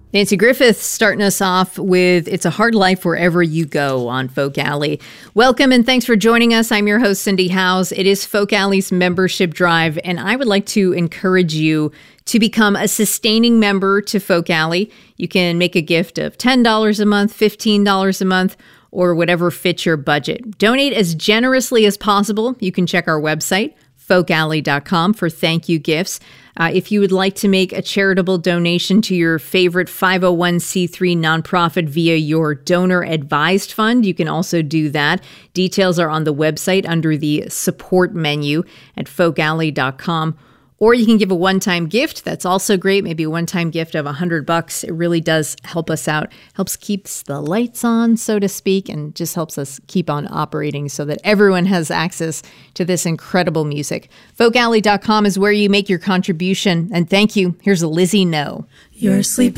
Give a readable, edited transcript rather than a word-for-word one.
Nancy Griffith starting us off with It's a Hard Life Wherever You Go on Folk Alley. Welcome and thanks for joining us. I'm your host, Cindy Howes. It is Folk Alley's membership drive, and I would like to encourage you to become a sustaining member to Folk Alley. You can make a gift of $10 a month, $15 a month, or whatever fits your budget. Donate as generously as possible. You can check our website, folkalley.com, for thank you gifts. If you would like to make a charitable donation to your favorite 501c3 nonprofit via your donor advised fund, you can also do that. Details are on the website under the support menu at folkalley.com. Or you can give a one-time gift. That's also great. Maybe a one-time gift of $100. It really does help us out. Helps keeps the lights on, so to speak, and just helps us keep on operating so that everyone has access to this incredible music. Folkalley.com is where you make your contribution. And thank you. Here's Lizzie No. You're sleeping.